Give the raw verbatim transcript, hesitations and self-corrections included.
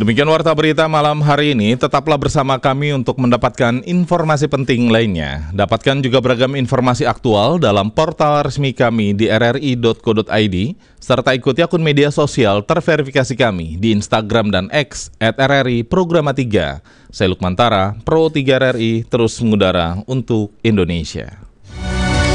Demikian Warta Berita malam hari ini. Tetaplah bersama kami untuk mendapatkan informasi penting lainnya. Dapatkan juga beragam informasi aktual dalam portal resmi kami di r r i dot co dot i d, serta ikuti akun media sosial terverifikasi kami di Instagram dan X at r r i programa tiga. Saya Lukman Tara, Pro tiga R R I, terus mengudara untuk Indonesia.